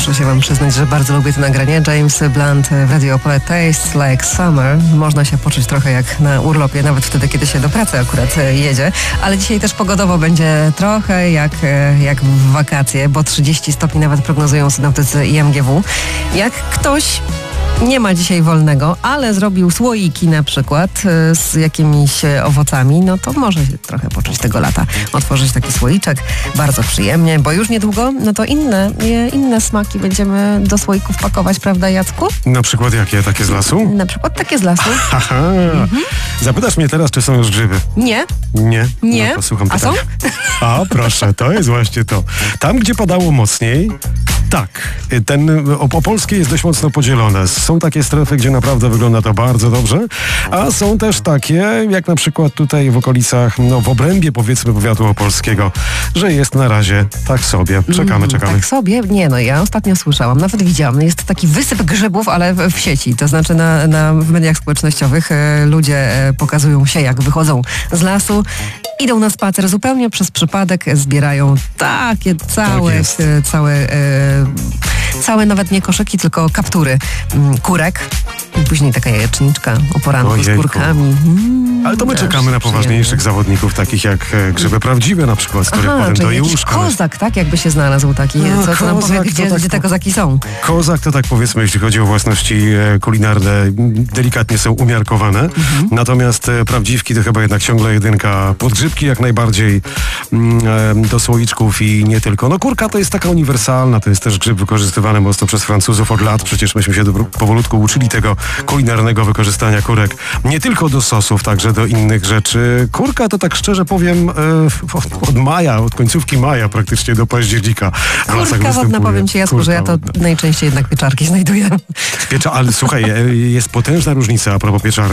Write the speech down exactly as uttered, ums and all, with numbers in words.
muszę się wam przyznać, że bardzo lubię to nagranie. James Blunt w Radio Opole, Tastes Like Summer. Można się poczuć trochę jak na urlopie, nawet wtedy, kiedy się do pracy akurat jedzie. Ale dzisiaj też pogodowo będzie trochę jak, jak w wakacje, bo trzydzieści stopni nawet prognozują synoptycy I M G W. Jak ktoś nie ma dzisiaj wolnego, ale zrobił słoiki na przykład z jakimiś owocami, no to może się trochę poczuć tego lata. Otworzyć taki słoiczek, bardzo przyjemnie, bo już niedługo, no to inne, inne smaki będziemy do słoików pakować, prawda, Jacku? Na przykład jakie? Takie z lasu? Na przykład takie z lasu. Aha. Mhm. Zapytasz mnie teraz, czy są już grzyby? Nie. Nie? Nie. No to słucham A są? A proszę, to jest właśnie to. Tam, gdzie padało mocniej, tak. Ten Opolskie jest dość mocno podzielone. Są takie strefy, gdzie naprawdę wygląda to bardzo dobrze, a są też takie, jak na przykład tutaj w okolicach, no w obrębie powiedzmy powiatu opolskiego, że jest na razie tak sobie. Czekamy, Mm, czekamy. Tak sobie? Nie, no ja ostatnio słyszałam, nawet widziałam, jest taki wysyp grzybów, ale w, w sieci, to znaczy na, na, w mediach społecznościowych e, ludzie e, pokazują się, jak wychodzą z lasu, idą na spacer, zupełnie przez przypadek zbierają takie całe, Tak e, całe, e, całe nawet nie koszyki, tylko kaptury mm, kurek. I później taka jajeczniczka o poranku Ojejku. z kurkami. Mm, Ale to my też czekamy na poważniejszych przyjemnie. zawodników, takich jak e, grzyby prawdziwe na przykład, z których Aha, potem do czyli jakiś juszka. kozak, tak? Jakby się znalazł taki, No, co, co nam kozak powie, to gdzie, tak gdzie te po- kozaki są. Kozak to tak powiedzmy, jeśli chodzi o własności e, kulinarne, m, delikatnie są umiarkowane. Mhm. Natomiast e, prawdziwki to chyba jednak ciągle jedynka. Podgrzybki jak najbardziej mm, e, do słoiczków i nie tylko. No kurka to jest taka uniwersalna, to jest też grzyb wykorzystywany mocno przez Francuzów od lat. Przecież myśmy się do, powolutku uczyli tego kulinarnego wykorzystania kurek. Nie tylko do sosów, także do innych rzeczy. Kurka to tak szczerze powiem e, od, od maja, od końcówki maja praktycznie do października. w lasach Kurka wodna, występuje. powiem ci, Jasku, Kurka że ja to wodna. najczęściej jednak pieczarki znajduję. Piecza, ale słuchaj, e, jest potężna różnica a propos pieczarek.